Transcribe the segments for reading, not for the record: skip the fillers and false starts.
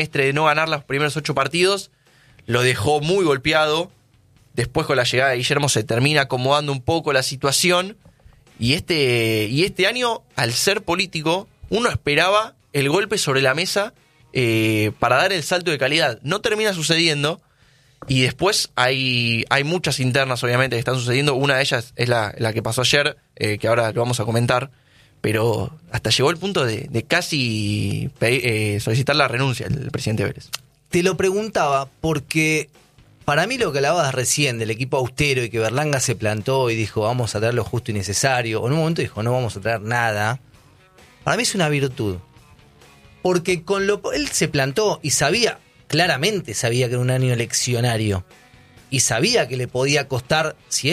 de no ganar los primeros 8 partidos, lo dejó muy golpeado. Después con la llegada de Guillermo se termina acomodando un poco la situación. Y este año, al ser político, uno esperaba el golpe sobre la mesa para dar el salto de calidad. No termina sucediendo. Y después hay muchas internas, obviamente, que están sucediendo. Una de ellas es la que pasó ayer, que ahora lo vamos a comentar. Pero hasta llegó el punto de casi solicitar la renuncia del presidente Vélez. Te lo preguntaba porque para mí lo que hablabas recién del equipo austero y que Berlanga se plantó y dijo vamos a traer lo justo y necesario, o en un momento dijo no vamos a traer nada, para mí es una virtud. Porque él se plantó y claramente sabía que era un año eleccionario y sabía que le podía costar, si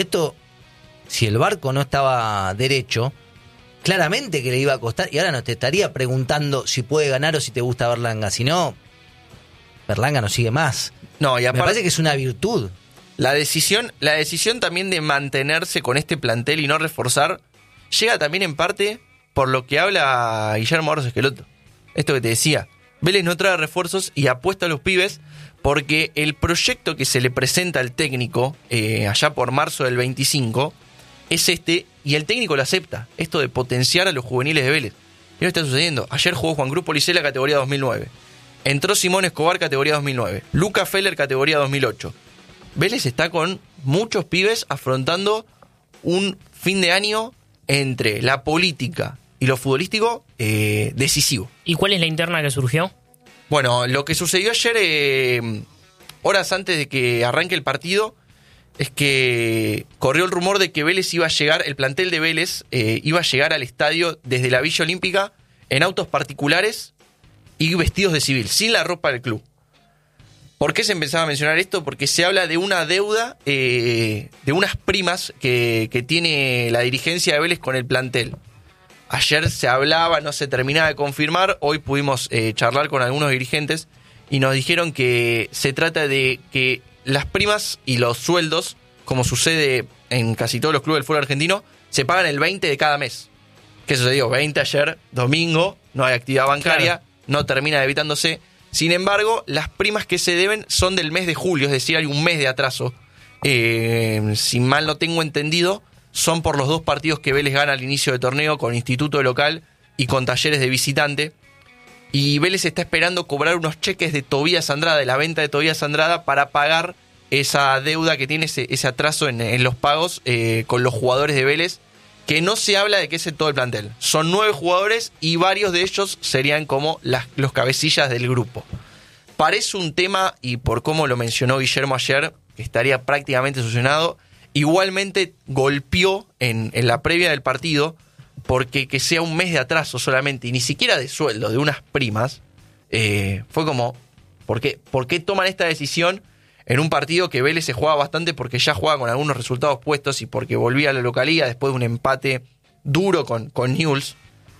el barco no estaba derecho, claramente que le iba a costar, y ahora no te estaría preguntando si puede ganar o si te gusta Berlanga, si no, Berlanga no sigue más. No, y aparte, me parece que es una virtud. La decisión también de mantenerse con este plantel y no reforzar, llega también en parte por lo que habla Guillermo Barros Esqueloto. Esto que te decía, Vélez no trae refuerzos y apuesta a los pibes porque el proyecto que se le presenta al técnico allá por marzo del 25 es y el técnico lo acepta, esto de potenciar a los juveniles de Vélez. Y no está sucediendo. Ayer jugó Juan Cruz Policela categoría 2009. Entró Simón Escobar categoría 2009. Luca Feller categoría 2008. Vélez está con muchos pibes afrontando un fin de año entre la política y lo futbolístico decisivo. ¿Y cuál es la interna que surgió? Bueno, lo que sucedió ayer, horas antes de que arranque el partido, es que corrió el rumor de que Vélez iba a llegar, el plantel de Vélez iba a llegar al estadio desde la Villa Olímpica en autos particulares y vestidos de civil, sin la ropa del club. ¿Por qué se empezaba a mencionar esto? Porque se habla de una deuda, de unas primas que tiene la dirigencia de Vélez con el plantel. Ayer se hablaba, no se terminaba de confirmar, hoy pudimos charlar con algunos dirigentes y nos dijeron que se trata de que las primas y los sueldos, como sucede en casi todos los clubes del fútbol argentino, se pagan el 20 de cada mes. ¿Qué sucedió? 20 ayer, domingo, no hay actividad bancaria, claro. No termina debitándose. Sin embargo, las primas que se deben son del mes de julio, es decir, hay un mes de atraso. Si mal no tengo entendido, son por los 2 partidos que Vélez gana al inicio del torneo con Instituto de local y con Talleres de visitante. Y Vélez está esperando cobrar unos cheques de Tobías Andrada, de la venta de Tobías Andrada, para pagar esa deuda que tiene, ese atraso en los pagos con los jugadores de Vélez, que no se habla de que es todo el plantel. Son 9 jugadores y varios de ellos serían como los cabecillas del grupo. Parece un tema, y por cómo lo mencionó Guillermo ayer, que estaría prácticamente solucionado. Igualmente golpeó en la previa del partido, porque que sea un mes de atraso solamente, y ni siquiera de sueldo, de unas primas, fue como, ¿por qué toman esta decisión en un partido que Vélez se jugaba bastante porque ya jugaba con algunos resultados puestos y porque volvía a la localía después de un empate duro con Newell's?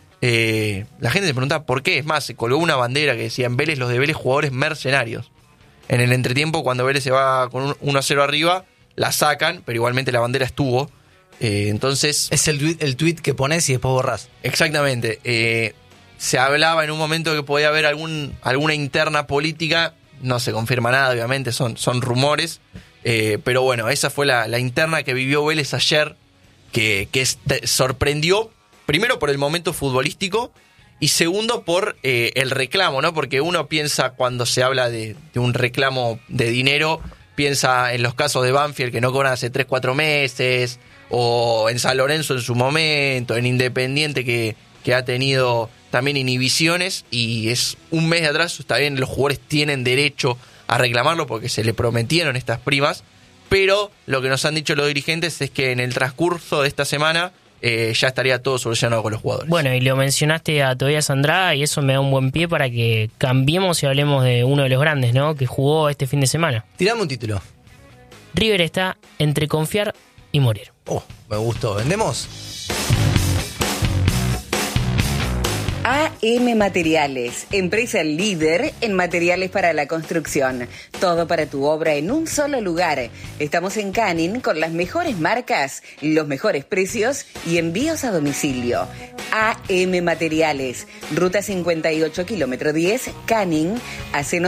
La gente se preguntaba por qué. Es más, se colgó una bandera que decía en Vélez, los de Vélez jugadores mercenarios. En el entretiempo, cuando Vélez se va con 1-0 arriba, la sacan, pero igualmente la bandera estuvo. Entonces es el tuit que pones y después borrás. Exactamente. Se hablaba en un momento que podía haber alguna interna política. No se confirma nada, obviamente, son rumores. Pero bueno, esa fue la interna que vivió Vélez ayer, que sorprendió, primero por el momento futbolístico y segundo por el reclamo, ¿no? Porque uno piensa, cuando se habla de un reclamo de dinero, piensa en los casos de Banfield que no cobran hace 3-4 meses, o en San Lorenzo en su momento, en Independiente que ha tenido también inhibiciones, y es un mes de atraso. Está bien, los jugadores tienen derecho a reclamarlo porque se le prometieron estas primas, pero lo que nos han dicho los dirigentes es que en el transcurso de esta semana ya estaría todo solucionado con los jugadores. Bueno, y lo mencionaste a Tobías Andrada, y eso me da un buen pie para que cambiemos y hablemos de uno de los grandes, ¿no?, que jugó este fin de semana. Tirame un título. River está entre confiar y morir. Oh, me gustó. ¿Vendemos? AM Materiales, empresa líder en materiales para la construcción. Todo para tu obra en un solo lugar. Estamos en Canning con las mejores marcas, los mejores precios y envíos a domicilio. AM Materiales, ruta 58, kilómetro 10, Canning,